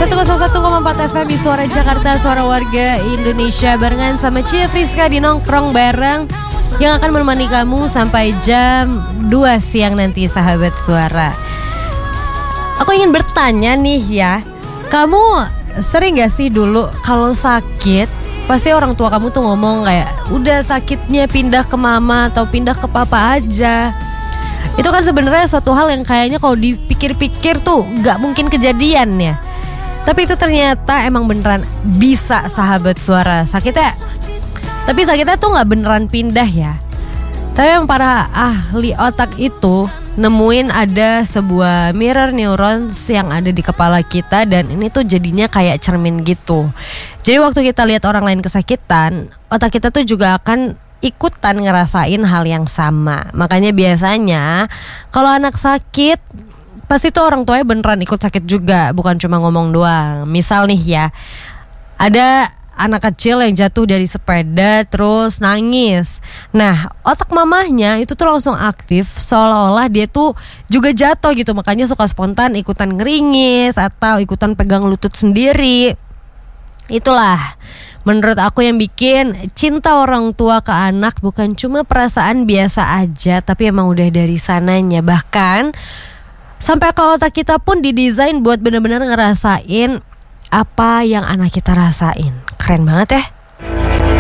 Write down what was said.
101,4 FM di Suara Jakarta, Suara Warga Indonesia. Barengan sama Cia Friska di Nongkrong Bareng yang akan menemani kamu sampai jam 2 siang nanti, sahabat suara. Aku ingin bertanya nih ya, kamu sering gak sih dulu kalau sakit, pasti orang tua kamu tuh ngomong kayak, udah sakitnya pindah ke mama atau pindah ke papa aja. Itu kan sebenarnya suatu hal yang kayaknya kalau dipikir-pikir tuh gak mungkin kejadian ya. Tapi itu ternyata emang beneran bisa, sahabat suara. Tapi sakitnya tuh gak beneran pindah ya. Tapi yang para ahli otak itu nemuin ada sebuah mirror neurons yang ada di kepala kita. Dan ini tuh jadinya kayak cermin gitu. Jadi waktu kita lihat orang lain kesakitan, otak kita tuh juga akan ikutan ngerasain hal yang sama. Makanya biasanya kalau anak sakit, pasti tuh orang tuanya beneran ikut sakit juga, bukan cuma ngomong doang. Misal nih ya, ada anak kecil yang jatuh dari sepeda terus nangis. Nah, otak mamahnya itu tuh langsung aktif, seolah-olah dia tuh juga jatuh gitu. Makanya suka spontan ikutan ngeringis atau ikutan pegang lutut sendiri. Itulah menurut aku yang bikin cinta orang tua ke anak bukan cuma perasaan biasa aja, tapi emang udah dari sananya. Bahkan sampai ke otak kita pun didesain buat benar-benar ngerasain apa yang anak kita rasain. Keren banget ya.